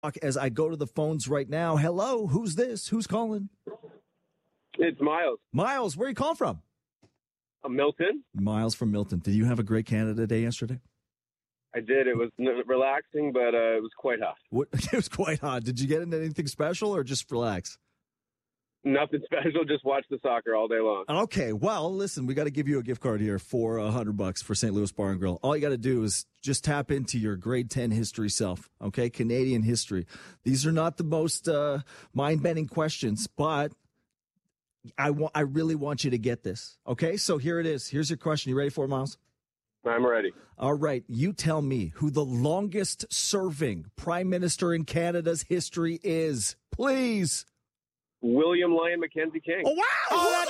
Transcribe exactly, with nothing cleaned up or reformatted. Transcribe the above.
As I go to the phones right now. Hello, who's this? Who's calling? It's Miles. Miles, where are you calling from? Uh, Milton. Miles from Milton. Did you have a great Canada Day yesterday? I did. It was n- relaxing, but uh, it was quite hot. What, it was quite hot. Did you get into anything special or just relax? Nothing special. Just watch the soccer all day long. Okay. Well, listen, we got to give you a gift card here for a hundred bucks for Saint Louis Bar and Grill. All you got to do is just tap into your grade ten history self. Okay. Canadian history. These are not the most uh, mind bending questions, but I want, I really want you to get this. Okay. So here it is. Here's your question. You ready for it, Miles? I'm ready. All right. You tell me who the longest serving prime minister in Canada's history is, please. William Lyon Mackenzie King. Oh, wow. Oh,